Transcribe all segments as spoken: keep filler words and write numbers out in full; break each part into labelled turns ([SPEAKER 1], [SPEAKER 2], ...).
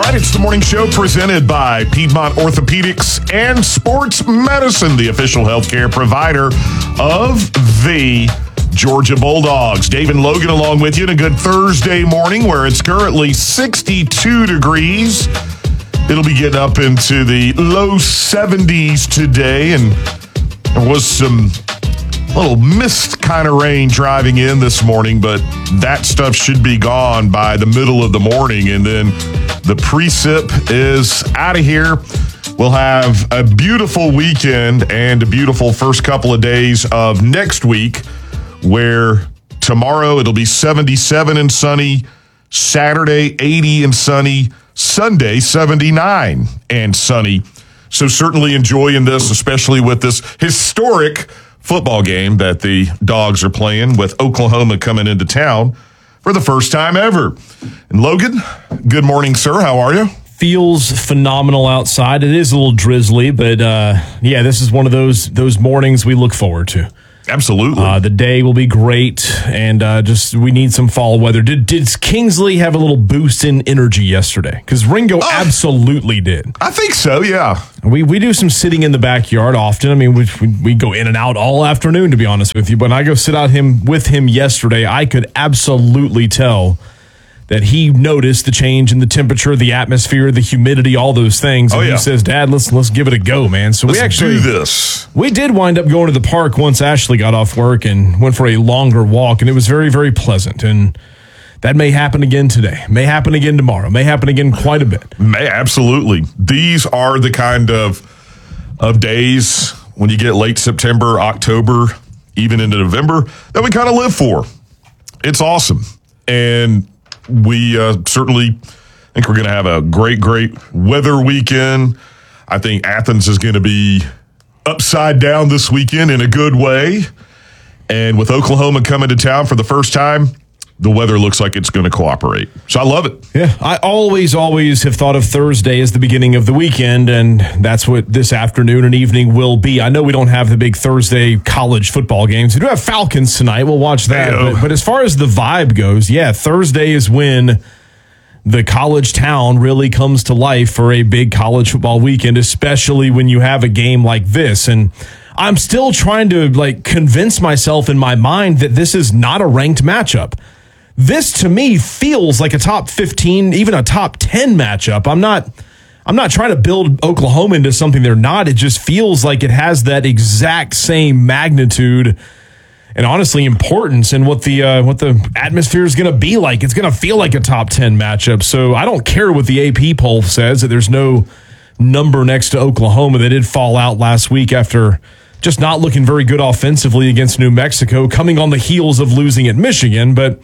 [SPEAKER 1] right, it's the morning show presented by Piedmont Orthopedics and Sports Medicine, the official healthcare provider of the Georgia Bulldogs. Dave and Logan along with you on a good Thursday morning where it's currently sixty-two degrees. It'll be getting up into the low seventies today, and there was some little mist kind of rain driving in this morning, but that stuff should be gone by the middle of the morning, and then the precip is out of here. We'll have a beautiful weekend and a beautiful first couple of days of next week, where tomorrow it'll be seventy-seven and sunny, Saturday eighty and sunny, Sunday seventy-nine and sunny. So certainly enjoying this, especially with this historic football game that the Dogs are playing with Oklahoma coming into town for the first time ever. And Logan, good morning, sir. How are you?
[SPEAKER 2] Feels phenomenal outside. It is a little drizzly, but uh, yeah, this is one of those those mornings we look forward to.
[SPEAKER 1] Absolutely.
[SPEAKER 2] Uh, the day will be great, and uh, just we need some fall weather. Did did Kingsley have a little boost in energy yesterday? Because Ringo uh, absolutely did.
[SPEAKER 1] I think so, yeah.
[SPEAKER 2] We we do some sitting in the backyard often. I mean, we, we go in and out all afternoon, to be honest with you. But when I go sit out him with him yesterday, I could absolutely tell that he noticed the change in the temperature, the atmosphere, the humidity, all those things. And
[SPEAKER 1] oh, yeah.
[SPEAKER 2] he says, Dad, let's let's give it a go, man. So
[SPEAKER 1] let's
[SPEAKER 2] we actually
[SPEAKER 1] do this.
[SPEAKER 2] We did wind up going to the park once Ashley got off work and went for a longer walk, and it was very, very pleasant. And that may happen again today, may happen again tomorrow, may happen again quite a bit.
[SPEAKER 1] May absolutely. These are the kind of of days when you get late September, October, even into November, that we kind of live for. It's awesome. And we uh, certainly think we're going to have a great, great weather weekend. I think Athens is going to be upside down this weekend in a good way. And with Oklahoma coming to town for the first time, the weather looks like it's going to cooperate. So I love it.
[SPEAKER 2] Yeah, I always, always have thought of Thursday as the beginning of the weekend, and that's what this afternoon and evening will be. I know we don't have the big Thursday college football games. We do have Falcons tonight. We'll watch that. But, but as far as the vibe goes, yeah, Thursday is when the college town really comes to life for a big college football weekend, especially when you have a game like this. And I'm still trying to like convince myself in my mind that this is not a ranked matchup. This to me feels like a top fifteen, even a top ten matchup. I'm not I'm not trying to build Oklahoma into something they're not. It just feels like it has that exact same magnitude and honestly importance in what the uh, what the atmosphere is going to be like. It's going to feel like a top ten matchup. So I don't care what the A P poll says, that there's no number next to Oklahoma. They did fall out last week after just not looking very good offensively against New Mexico, coming on the heels of losing at Michigan. But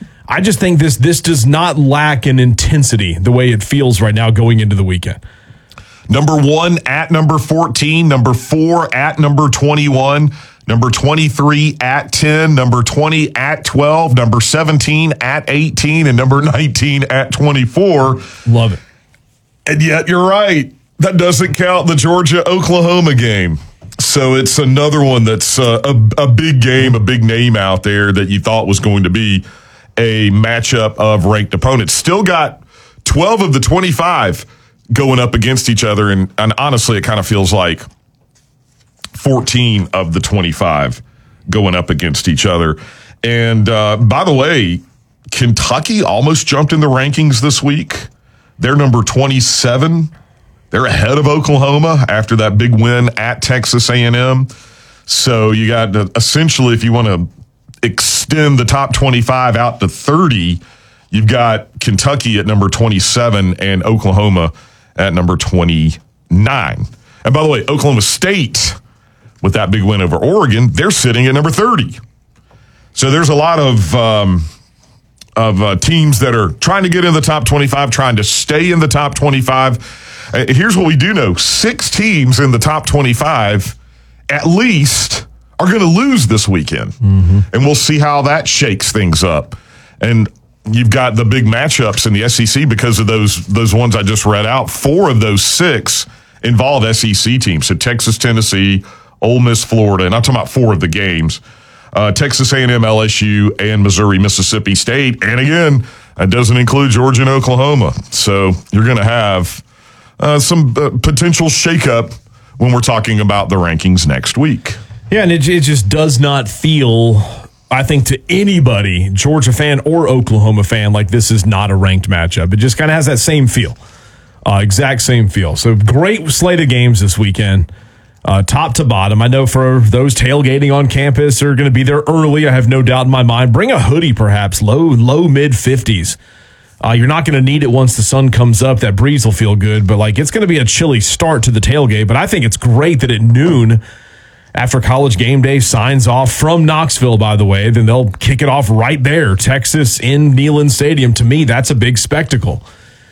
[SPEAKER 2] I just think this this does not lack in intensity the way it feels right now going into the weekend.
[SPEAKER 1] Number one at number fourteen, number four at number twenty-one, number twenty-three at ten, number twenty at twelve, number seventeen at eighteen, and number nineteen at twenty-four.
[SPEAKER 2] Love it.
[SPEAKER 1] And yet, you're right. That doesn't count the Georgia-Oklahoma game. So it's another one that's uh, a, a big game, a big name out there that you thought was going to be a matchup of ranked opponents. Still got twelve of the twenty-five going up against each other, and, and honestly, it kind of feels like fourteen of the twenty-five going up against each other. And uh, by the way, Kentucky almost jumped in the rankings this week. They're number twenty-seven. They're ahead of Oklahoma after that big win at Texas A and M. So you got to, essentially, if you want to extend the top twenty-five out to thirty, you've got Kentucky at number twenty-seven and Oklahoma at number twenty-nine. And by the way, Oklahoma State, with that big win over Oregon, they're sitting at number thirty. So there's a lot of um, of uh, teams that are trying to get in the top twenty-five, trying to stay in the top twenty-five. Uh, here's what we do know. Six teams in the top twenty-five, at least, are going to lose this weekend. Mm-hmm. And we'll see how that shakes things up. And you've got the big matchups in the S E C because of those those ones I just read out. Four of those six involve S E C teams. So Texas, Tennessee, Ole Miss, Florida, and I'm talking about four of the games. Uh, Texas A and M, L S U, and Missouri, Mississippi State. And again, That doesn't include Georgia and Oklahoma. So you're going to have uh, some uh, potential shakeup when we're talking about the rankings next week.
[SPEAKER 2] Yeah, and it, it just does not feel, I think, to anybody, Georgia fan or Oklahoma fan, like this is not a ranked matchup. It just kind of has that same feel, uh, exact same feel. So great slate of games this weekend, uh, top to bottom. I know for those tailgating on campus are going to be there early. I have no doubt in my mind. Bring a hoodie, perhaps, low, low, mid fifties. Uh, you're not going to need it once the sun comes up. That breeze will feel good, but like it's going to be a chilly start to the tailgate. But I think it's great that at noon, after College Game Day signs off from Knoxville, by the way, then they'll kick it off right there. Texas in Neyland Stadium. To me, that's a big spectacle.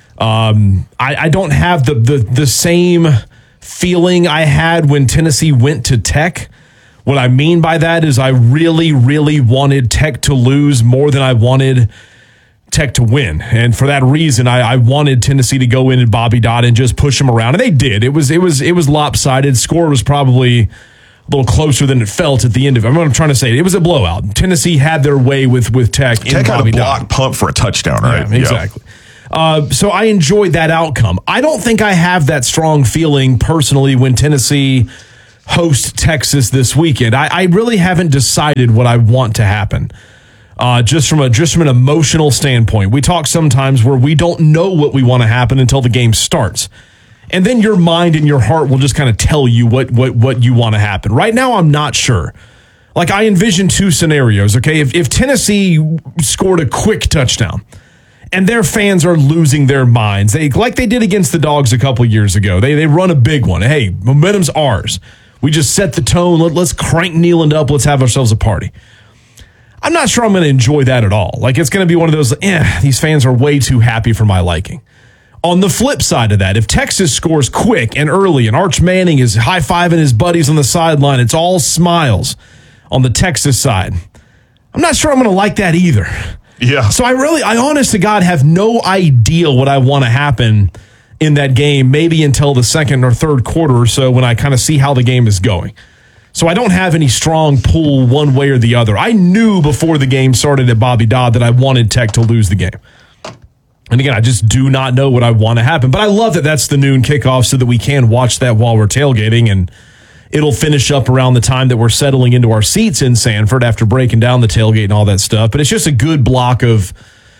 [SPEAKER 2] Um, I, I don't have the, the the same feeling I had when Tennessee went to Tech. What I mean by that is I really, really wanted Tech to lose more than I wanted Tech to win. And for that reason, I, I wanted Tennessee to go in at Bobby Dodd and just push them around. And they did. It was it was it was lopsided. Score was probably a little closer than it felt at the end of it. I mean, I'm trying to say it was a blowout. Tennessee had their way with with Tech.
[SPEAKER 1] Tech in had Bobby a block Dodd. Punt for a touchdown, right?
[SPEAKER 2] Yeah, exactly. Yeah. Uh, so I enjoyed that outcome. I don't think I have that strong feeling personally when Tennessee hosts Texas this weekend. I, I really haven't decided what I want to happen. Uh, just from a just from an emotional standpoint, we talk sometimes where we don't know what we want to happen until the game starts, and then your mind and your heart will just kind of tell you what what what you want to happen. Right now, I'm not sure. Like I envision two scenarios. Okay, if if Tennessee scored a quick touchdown, and their fans are losing their minds, they like they did against the Dogs a couple years ago. They they run a big one. Hey, momentum's ours. We just set the tone. Let, let's crank Neyland up. Let's have ourselves a party. I'm not sure I'm going to enjoy that at all. Like, it's going to be one of those, eh, these fans are way too happy for my liking. On the flip side of that, if Texas scores quick and early and Arch Manning is high-fiving his buddies on the sideline, it's all smiles on the Texas side. I'm not sure I'm going to like that either.
[SPEAKER 1] Yeah.
[SPEAKER 2] So I really, I honest to God, have no idea what I want to happen in that game, maybe until the second or third quarter or so when I kind of see how the game is going. So I don't have any strong pull one way or the other. I knew before the game started at Bobby Dodd that I wanted Tech to lose the game. And again, I just do not know what I want to happen. But I love that that's the noon kickoff so that we can watch that while we're tailgating. And it'll finish up around the time that we're settling into our seats in Sanford after breaking down the tailgate and all that stuff. But it's just a good block of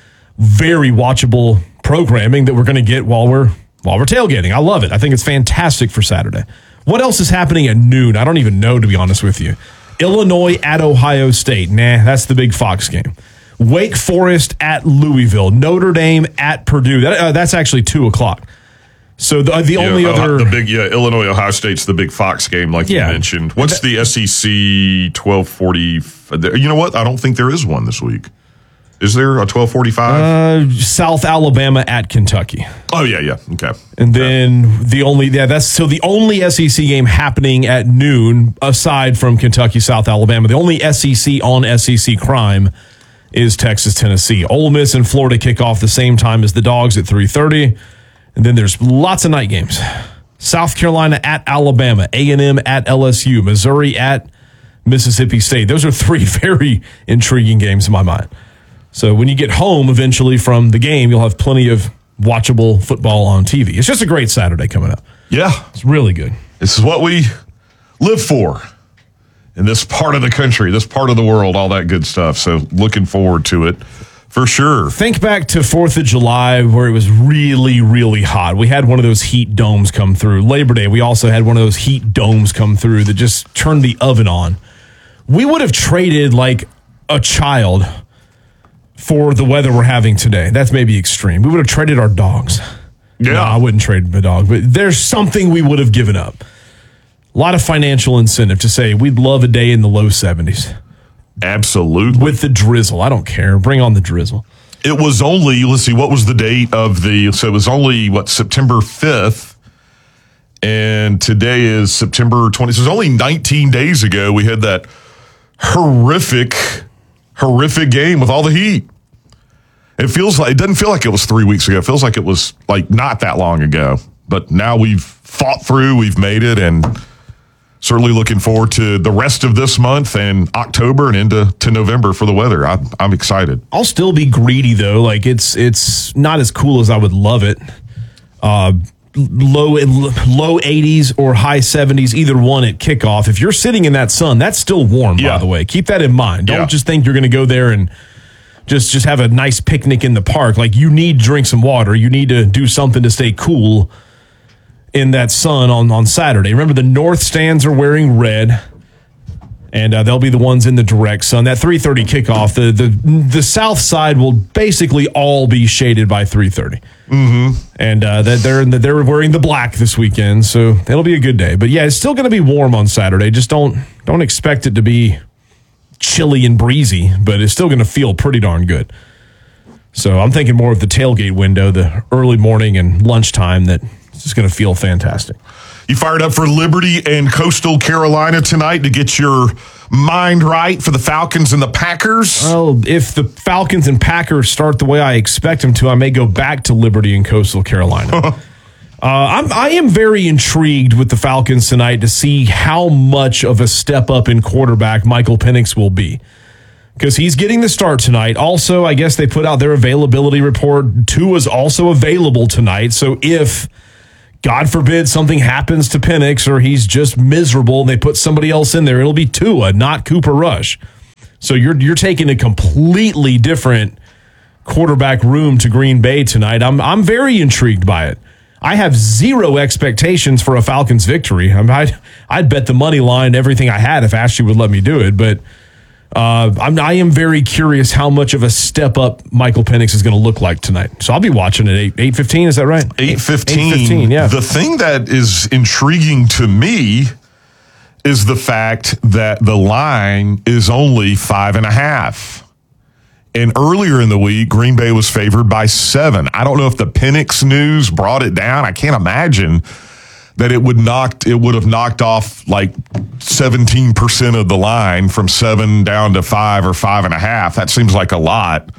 [SPEAKER 2] very watchable programming that we're going to get while we're while we're tailgating. I love it. I think it's fantastic for Saturday. What else is happening at noon? I don't even know, to be honest with you. Illinois at Ohio State. Nah, that's the big Fox game. Wake Forest at Louisville. Notre Dame at Purdue. That, uh, that's actually two o'clock. So the, the
[SPEAKER 1] yeah,
[SPEAKER 2] only
[SPEAKER 1] uh,
[SPEAKER 2] other...
[SPEAKER 1] The big, yeah, Illinois, Ohio State's the big Fox game, like yeah. you mentioned. What's that, the S E C twelve forty? You know what? I don't think there is one this week. Is there a twelve forty-five?
[SPEAKER 2] Uh, South Alabama at Kentucky.
[SPEAKER 1] Oh, yeah, yeah. Okay.
[SPEAKER 2] And then yeah. the only, yeah, that's so the only S E C game happening at noon, aside from Kentucky, South Alabama, the only S E C on S E C crime is Texas, Tennessee. Ole Miss and Florida kick off the same time as the Dogs at three thirty. And then there's lots of night games. South Carolina at Alabama, A and M at L S U, Missouri at Mississippi State. Those are three very intriguing games in my mind. So when you get home eventually from the game, you'll have plenty of watchable football on T V. It's just a great Saturday coming up.
[SPEAKER 1] Yeah.
[SPEAKER 2] It's really good.
[SPEAKER 1] This is what we live for in this part of the country, this part of the world, all that good stuff. So looking forward to it for sure.
[SPEAKER 2] Think back to fourth of July where it was really, really hot. We had one of those heat domes come through. Labor Day, we also had one of those heat domes come through that just turned the oven on. We would have traded like a child for the weather we're having today. That's maybe extreme. We would have traded our dogs.
[SPEAKER 1] Yeah.
[SPEAKER 2] No, I wouldn't trade my dog, but there's something we would have given up. A lot of financial incentive to say we'd love a day in the low seventies.
[SPEAKER 1] Absolutely.
[SPEAKER 2] With the drizzle. I don't care. Bring on the drizzle.
[SPEAKER 1] It was only, let's see, what was the date of the, so it was only, what, September fifth, and today is September twentieth. So it was only nineteen days ago we had that horrific, horrific game with all the heat. It feels like, it doesn't feel like it was three weeks ago. It feels like it was like not that long ago. But now we've fought through, we've made it, and certainly looking forward to the rest of this month and October and into to November for the weather. I, I'm excited.
[SPEAKER 2] I'll still be greedy though. Like it's it's not as cool as I would love it. Uh, low low eighties or high seventies, either one at kickoff. If you're sitting in that sun, that's still warm. Yeah. By the way, keep that in mind. Don't yeah. just think you're going to go there and just just have a nice picnic in the park. Like you need to drink some water. You need to do something to stay cool in that sun on, on Saturday. Remember, the north stands are wearing red, and uh, they'll be the ones in the direct sun. That three thirty kickoff, the the the south side will basically all be shaded by three thirty.
[SPEAKER 1] Mm-hmm.
[SPEAKER 2] And uh, that they're the, they're wearing the black this weekend, so it'll be a good day. But yeah, it's still going to be warm on Saturday. Just don't don't expect it to be chilly and breezy, but it's still going to feel pretty darn good. So I'm thinking more of the tailgate window, the early morning and lunchtime that. It's just going to feel fantastic.
[SPEAKER 1] You fired up for Liberty and Coastal Carolina tonight to get your mind right for the Falcons and the Packers?
[SPEAKER 2] Well, if the Falcons and Packers start the way I expect them to, I may go back to Liberty and Coastal Carolina. uh, I'm, I am very intrigued with the Falcons tonight to see how much of a step up in quarterback Michael Penix will be. Because he's getting the start tonight. Also, I guess they put out their availability report. Tua's also available tonight. So if, God forbid, something happens to Penix or he's just miserable and they put somebody else in there, it'll be Tua, not Cooper Rush. So you're you're taking a completely different quarterback room to Green Bay tonight. I'm I'm very intrigued by it. I have zero expectations for a Falcons victory. I mean, I'd, I'd bet the money line everything I had if Ashley would let me do it, but Uh, I'm, I am very curious how much of a step up Michael Penix is going to look like tonight. So I'll be watching at eight eight fifteen. Is that right?
[SPEAKER 1] Eight fifteen. Yeah. The thing that is intriguing to me is the fact that the line is only five and a half. And earlier in the week, Green Bay was favored by seven. I don't know if the Penix news brought it down. I can't imagine that it would knocked it would have knocked off like seventeen percent of the line from seven down to five or five and a half. That seems like a lot.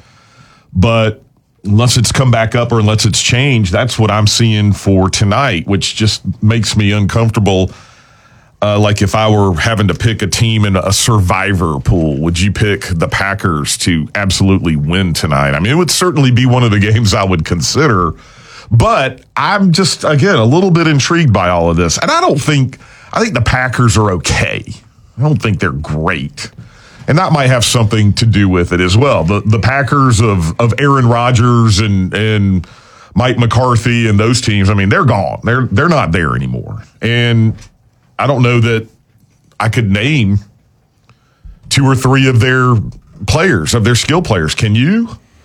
[SPEAKER 1] But unless it's come back up or unless it's changed, that's what I'm seeing for tonight, which just makes me uncomfortable. Uh, like if I were having to pick a team in a survivor pool, would you pick the Packers to absolutely win tonight? I mean, it would certainly be one of the games I would consider. But I'm just, again, a little bit intrigued by all of this. And I don't think, I think the Packers are okay. I don't think they're great. And that might have something to do with it as well. The the Packers of of Aaron Rodgers and and Mike McCarthy and those teams, I mean, they're gone. They're they're not there anymore. And I don't know that I could name two or three of their players, of their skill players. Can you?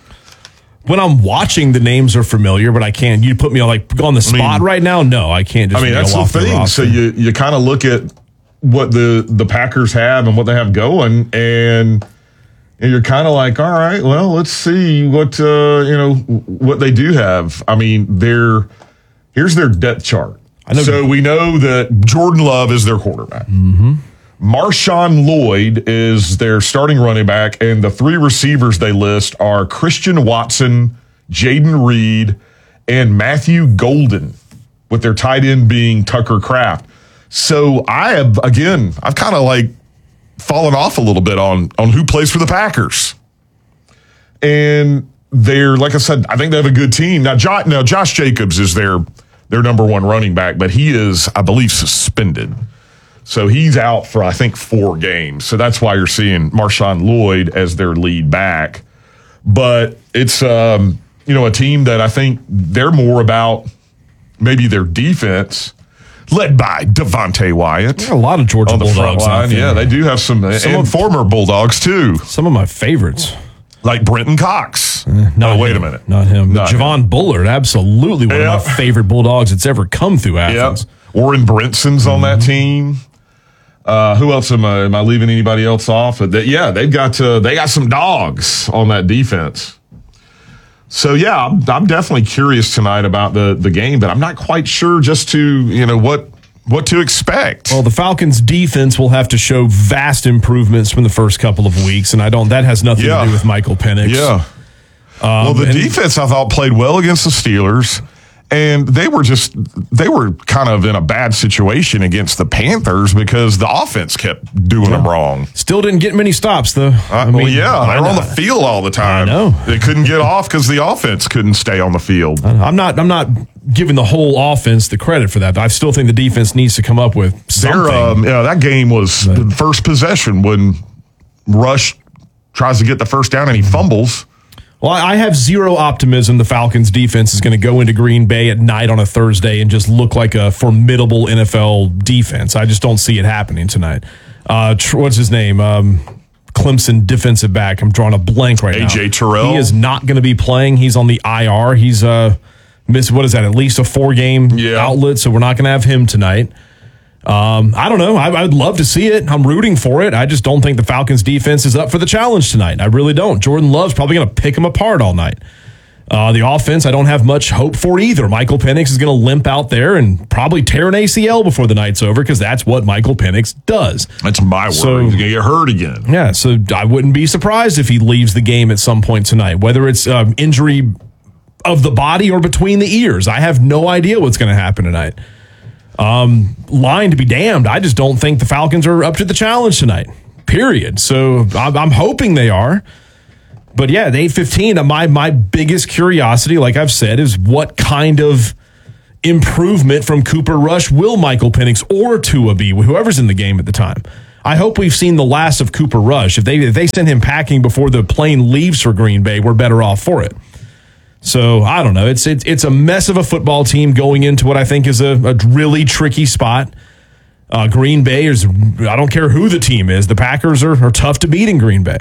[SPEAKER 2] When I'm watching, the names are familiar, but I can't. You put me on like on the spot I mean, right now? No, I can't just
[SPEAKER 1] I mean, that's the thing. So you, you kind of look at what the, the Packers have and what they have going, and, and you're kind of like, all right, well, let's see what uh, you know what they do have. I mean, they're here's their depth chart. I know so we know that Jordan Love is their quarterback.
[SPEAKER 2] Mm-hmm.
[SPEAKER 1] Marshawn Lloyd is their starting running back, and the three receivers they list are Christian Watson, Jaden Reed, and Matthew Golden, with their tight end being Tucker Kraft. So I have, again, I've kind of like fallen off a little bit on, on who plays for the Packers. And they're, like I said, I think they have a good team. Now, jo- now Josh Jacobs is their, their number one running back, but he is, I believe, suspended. So he's out for, I think, four games. So that's why you're seeing Marshawn Lloyd as their lead back. But it's, um, you know, a team that I think they're more about maybe their defense, led by Devontae Wyatt.
[SPEAKER 2] There are a lot of Georgia
[SPEAKER 1] on the
[SPEAKER 2] Bulldogs
[SPEAKER 1] front line. Yeah, they do have some, some and of, former Bulldogs, too.
[SPEAKER 2] Some of my favorites.
[SPEAKER 1] Like Brenton Cox.
[SPEAKER 2] Uh, not
[SPEAKER 1] oh, wait
[SPEAKER 2] him.
[SPEAKER 1] a minute.
[SPEAKER 2] Not him.
[SPEAKER 1] Not
[SPEAKER 2] Javon
[SPEAKER 1] him.
[SPEAKER 2] Bullard, absolutely one yep. of my favorite Bulldogs that's ever come through Athens.
[SPEAKER 1] Yep. Warren Brinson's mm-hmm. on that team. Uh, who else am I? Am I leaving anybody else off? That yeah, they've got uh, they got some dogs on that defense. So yeah, I'm, I'm definitely curious tonight about the the game, but I'm not quite sure just to you know what what to expect.
[SPEAKER 2] Well, the Falcons' defense will have to show vast improvements from the first couple of weeks, and I don't. That has nothing yeah. to do with Michael Penix.
[SPEAKER 1] Yeah. Um, well, the defense I thought played well against the Steelers. And they were just, they were kind of in a bad situation against the Panthers because the offense kept doing yeah. them wrong.
[SPEAKER 2] Still didn't get many stops, though.
[SPEAKER 1] Uh, I mean, well, yeah, they were on the field all the time.
[SPEAKER 2] I know.
[SPEAKER 1] They couldn't get off because the offense couldn't stay on the field.
[SPEAKER 2] I'm not, I'm not giving the whole offense the credit for that. I still think the defense needs to come up with something.
[SPEAKER 1] Um, yeah, that game was but, the first possession when Rush tries to get the first down and he fumbles.
[SPEAKER 2] Well, I have zero optimism the Falcons defense is going to go into Green Bay at night on a Thursday and just look like a formidable N F L defense. I just don't see it happening tonight. Uh, what's his name? Um, Clemson defensive back. I'm drawing a blank right now.
[SPEAKER 1] A J Terrell.
[SPEAKER 2] He is not going to be playing. He's on the I R. He's uh, missed, what is that, at least a four-game
[SPEAKER 1] yeah.
[SPEAKER 2] outlet, so we're not going to have him tonight. Um, I don't know. I, I would love to see it. I'm rooting for it. I just don't think the Falcons defense is up for the challenge tonight. I really don't. Jordan Love's probably going to pick them apart all night. Uh, the offense, I don't have much hope for either. Michael Penix is going to limp out there and probably tear an A C L before the night's over because that's what Michael Penix does.
[SPEAKER 1] That's my word.
[SPEAKER 2] So,
[SPEAKER 1] He's going to get hurt again.
[SPEAKER 2] Yeah, so I wouldn't be surprised if he leaves the game at some point tonight, whether it's um, injury of the body or between the ears. I have no idea what's going to happen tonight. Um, line to be damned. I just don't think the Falcons are up to the challenge tonight, period. So I'm, I'm hoping they are. But yeah, the eight fifteen, my, my biggest curiosity, like I've said, is what kind of improvement from Cooper Rush will Michael Penix or Tua be, whoever's in the game at the time. I hope we've seen the last of Cooper Rush. If they, if they send him packing before the plane leaves for Green Bay, we're better off for it. So I don't know. It's it's it's a mess of a football team going into what I think is a, a really tricky spot. Uh, Green Bay is, I don't care who the team is. The Packers are, are tough to beat in Green Bay.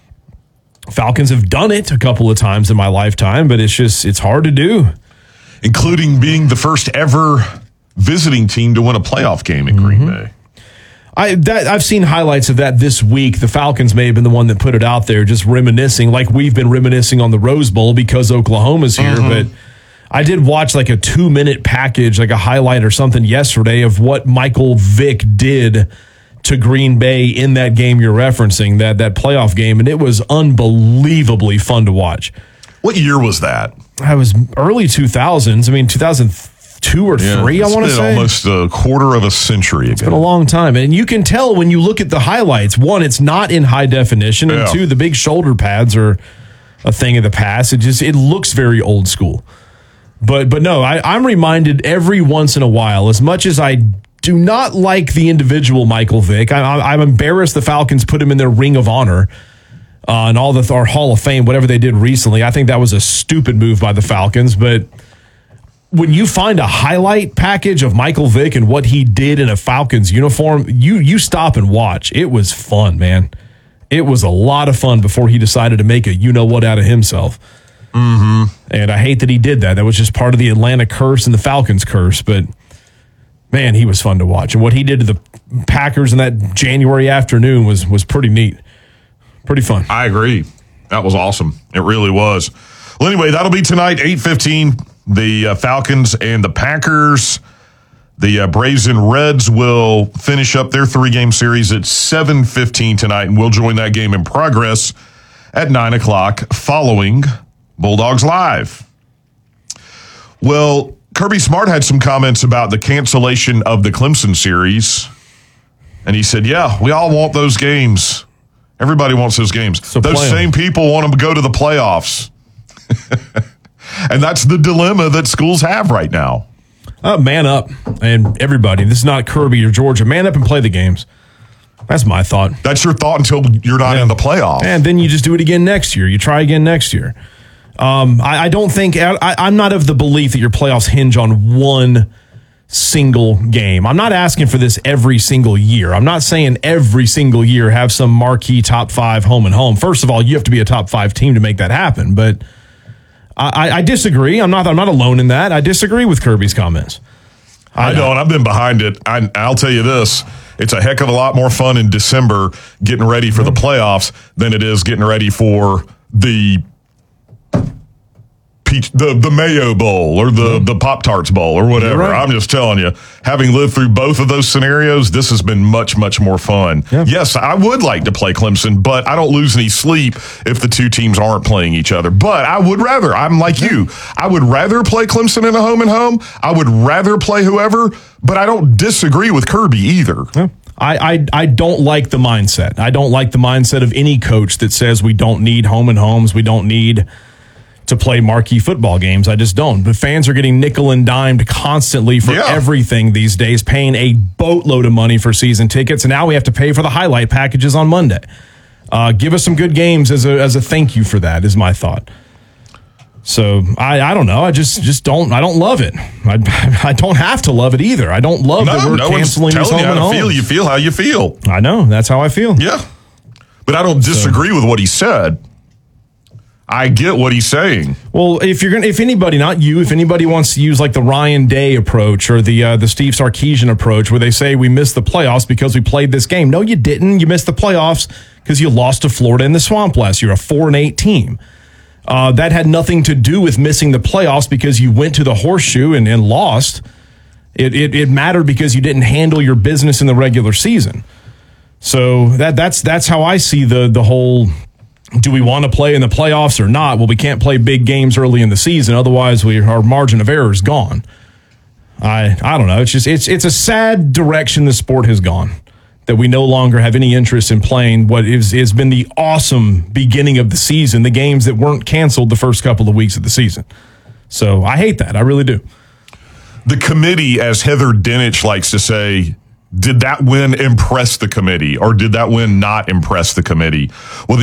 [SPEAKER 2] Falcons have done it a couple of times in my lifetime, but it's just, it's hard to do.
[SPEAKER 1] Including being the first ever visiting team to win a playoff game in mm-hmm. Green Bay.
[SPEAKER 2] I, that, I've seen highlights of that this week. The Falcons may have been the one that put it out there, just reminiscing, like we've been reminiscing on the Rose Bowl because Oklahoma's here. Mm-hmm. But I did watch like a two-minute package, like a highlight or something yesterday of what Michael Vick did to Green Bay in that game you're referencing, that that playoff game, and it was unbelievably fun to watch.
[SPEAKER 1] What year was that?
[SPEAKER 2] I was early two thousands. I mean, two thousand two or
[SPEAKER 1] yeah,
[SPEAKER 2] three, I want to say.
[SPEAKER 1] Almost a quarter of a century ago.
[SPEAKER 2] It's been a long time. And you can tell when you look at the highlights, one, it's not in high definition, and yeah. two, the big shoulder pads are a thing of the past. It just, it looks very old school. But but no, I, I'm reminded every once in a while, as much as I do not like the individual Michael Vick, I, I'm embarrassed the Falcons put him in their Ring of Honor uh, and all the or Hall of Fame, whatever they did recently. I think that was a stupid move by the Falcons, but when you find a highlight package of Michael Vick and what he did in a Falcons uniform, you you stop and watch. It was fun, man. It was a lot of fun before he decided to make a you-know-what out of himself.
[SPEAKER 1] Mm-hmm.
[SPEAKER 2] And I hate that he did that. That was just part of the Atlanta curse and the Falcons curse. But, man, he was fun to watch. And what he did to the Packers in that January afternoon was was pretty neat. Pretty fun.
[SPEAKER 1] I agree. That was awesome. It really was. Well, anyway, that'll be tonight, eight fifteen. The uh, Falcons and the Packers. The uh, Braves and Reds will finish up their three-game series at seven fifteen tonight, and we'll join that game in progress at nine o'clock following Bulldogs Live. Well, Kirby Smart had some comments about the cancellation of the Clemson series, and he said, yeah, we all want those games. Everybody wants those games.
[SPEAKER 2] So
[SPEAKER 1] those same people want them to go to the playoffs. And that's the dilemma that schools have right now.
[SPEAKER 2] Uh, man up, and everybody. This is not Kirby or Georgia. Man up and play the games. That's my thought.
[SPEAKER 1] That's your thought until you're not yeah. in the playoff.
[SPEAKER 2] And then you just do it again next year. You try again next year. Um, I, I don't think I, I'm not of the belief that your playoffs hinge on one single game. I'm not asking for this every single year. I'm not saying every single year have some marquee top five home and home. First of all, you have to be a top five team to make that happen. But I, I disagree. I'm not. I'm not alone in that. I disagree with Kirby's comments.
[SPEAKER 1] I, I don't. I've been behind it. I, I'll tell you this. It's a heck of a lot more fun in December getting ready for the playoffs than it is getting ready for the peach, the, the Mayo Bowl or the, the Pop-Tarts Bowl or whatever.
[SPEAKER 2] Right.
[SPEAKER 1] I'm just telling you, having lived through both of those scenarios, this has been much, much more fun.
[SPEAKER 2] Yeah.
[SPEAKER 1] Yes, I would like to play Clemson, but I don't lose any sleep if the two teams aren't playing each other. But I would rather, I'm like you, I would rather play Clemson in a home and home. I would rather play whoever, but I don't disagree with Kirby either.
[SPEAKER 2] Yeah. I, I I don't like the mindset. I don't like the mindset of any coach that says we don't need home and homes. We don't need to play marquee football games. I just don't. But fans are getting nickel and dimed constantly for
[SPEAKER 1] Yeah.
[SPEAKER 2] everything these days, paying a boatload of money for season tickets, and now we have to pay for the highlight packages on Monday. Uh, give us some good games as a as a thank you for that, is my thought. So I, I don't know. I just just don't I don't love it. I, I don't have to love it either. I don't love
[SPEAKER 1] No,
[SPEAKER 2] that we're
[SPEAKER 1] no one's
[SPEAKER 2] canceling these
[SPEAKER 1] telling
[SPEAKER 2] home
[SPEAKER 1] you how
[SPEAKER 2] and
[SPEAKER 1] to feel.
[SPEAKER 2] homes.
[SPEAKER 1] You feel how you feel.
[SPEAKER 2] I know. That's how I feel.
[SPEAKER 1] Yeah. But I don't disagree so. with what he said. I get what he's saying.
[SPEAKER 2] Well, if you're gonna, if anybody, not you, if anybody wants to use like the Ryan Day approach or the uh, the Steve Sarkisian approach, where they say we missed the playoffs because we played this game. No, you didn't. You missed the playoffs because you lost to Florida in the Swamp last year, a four and eight team. Uh, that had nothing to do with missing the playoffs because you went to the horseshoe and, and lost. It, it it mattered because you didn't handle your business in the regular season. So that that's that's how I see the the whole. Do we want to play in the playoffs or not? Well, we can't play big games early in the season, otherwise we our margin of error is gone. I I don't know. It's just it's it's a sad direction the sport has gone. That we no longer have any interest in playing what is has been the awesome beginning of the season, the games that weren't canceled the first couple of weeks of the season. So I hate that. I really do.
[SPEAKER 1] The committee, as Heather Dinich likes to say, did that win impress the committee or did that win not impress the committee? Well, the